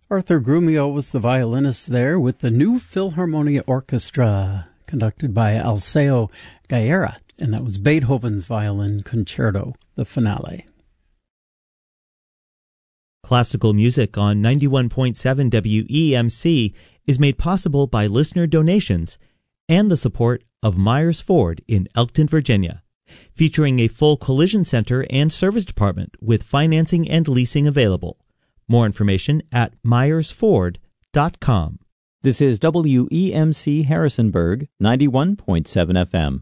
Arthur Grumio was the violinist there with the New Philharmonia Orchestra, conducted by Alceo Guerra, and that was Beethoven's Violin Concerto, the finale. Classical music on 91.7 WEMC is made possible by listener donations and the support of Myers Ford in Elkton, Virginia, featuring a full collision center and service department with financing and leasing available. More information at myersford.com. This is WEMC Harrisonburg, 91.7 FM.